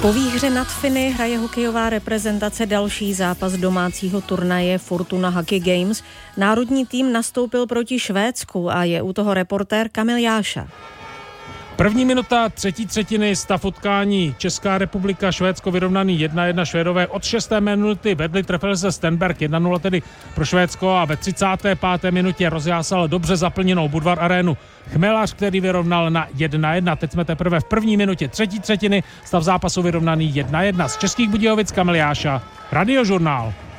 Po výhře nad Finy hraje hokejová reprezentace další zápas domácího turnaje Fortuna Hockey Games. Národní tým nastoupil proti Švédsku a je u toho reportér Kamil Jáša. První minuta třetí třetiny, stav utkání Česká republika, Švédsko vyrovnaný 1-1, Švédové od 6. minuty vedli, trefil se Stenberg 1-0 tedy pro Švédsko a ve 35. minutě rozjásal dobře zaplněnou Budvar arénu Chmelař, který vyrovnal na 1-1. Teď jsme teprve v první minutě třetí třetiny, stav zápasu vyrovnaný 1-1. Z Českých Budějovic Kamil Jáša, Radiožurnál.